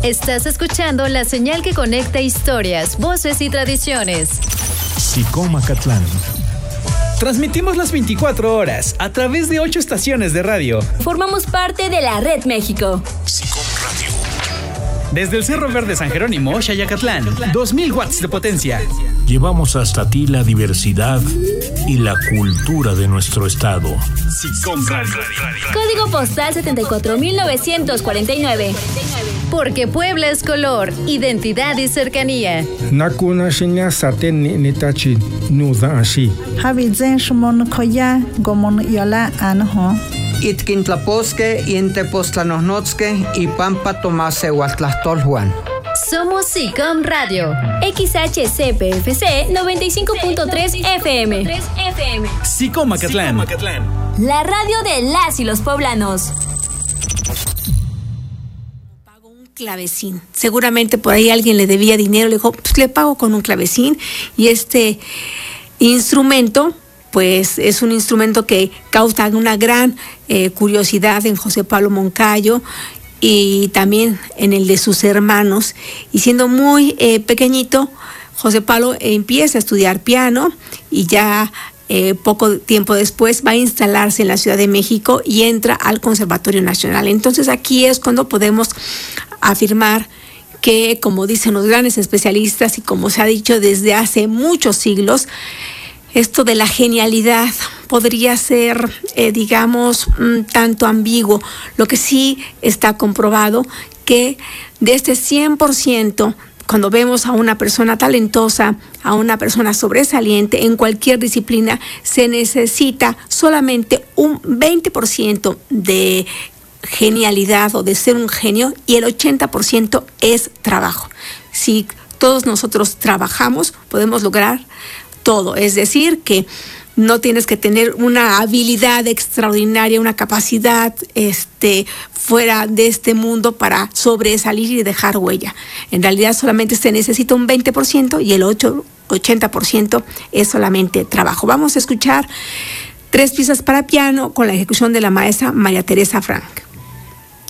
Estás escuchando la señal que conecta historias, voces y tradiciones. SICOM Acatlán. Transmitimos las 24 horas a través de 8 estaciones de radio. Formamos parte de la Red México. SICOM Radio. Desde el Cerro Verde San Jerónimo, Xayacatlán, 2000 watts de potencia. Llevamos hasta ti la diversidad y la cultura de nuestro estado. SICOM Radio. Código postal 74949. Porque Puebla es color, identidad y cercanía. Nakuna shinya saten nitachi nuda ashi. Habizen shumon koya gomon yola anho. Itkintlaposque, Intepostlanosnotzque y Pampa Tomase Huatlastolhuan. Somos SICOM Radio. XHCPFC 95.3 FM. SICOM Acatlán. La radio de las y los poblanos. Pago un clavecín. Seguramente por ahí alguien le debía dinero. Le dijo, pues le pago con un clavecín. Y este instrumento, pues es un instrumento que causa una gran curiosidad en José Pablo Moncayo y también en el de sus hermanos. Y siendo muy pequeñito, José Pablo empieza a estudiar piano y ya poco tiempo después va a instalarse en la Ciudad de México y entra al Conservatorio Nacional. Entonces aquí es cuando podemos afirmar que, como dicen los grandes especialistas y como se ha dicho desde hace muchos siglos, esto de la genialidad podría ser, digamos, tanto ambiguo. Lo que sí está comprobado que de este 100%, cuando vemos a una persona talentosa, a una persona sobresaliente en cualquier disciplina, se necesita solamente un 20% de genialidad o de ser un genio y el 80% es trabajo. Si todos nosotros trabajamos, podemos lograr todo. Es decir, que no tienes que tener una habilidad extraordinaria, una capacidad fuera de este mundo para sobresalir y dejar huella. En realidad solamente se necesita un 20% y el 80% es solamente trabajo. Vamos a escuchar 3 piezas para piano con la ejecución de la maestra María Teresa Frank.